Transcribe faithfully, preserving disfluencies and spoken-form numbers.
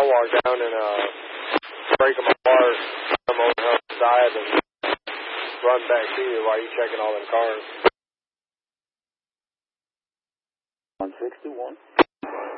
walk down and uh, break them apart, come over on the side, and run back to you while you're checking all them cars. one sixty-one.